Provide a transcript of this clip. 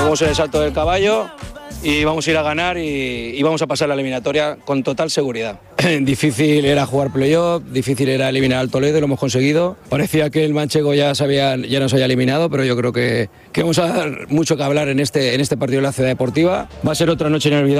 vamos en el salto del caballo y vamos a ir a ganar y vamos a pasar la eliminatoria con total seguridad. Difícil era jugar playoff, difícil era eliminar al Toledo, lo hemos conseguido. Parecía que el manchego ya nos había eliminado, pero yo creo que vamos a dar mucho que hablar en este partido de la Ciudad Deportiva. Va a ser otra noche inolvidable.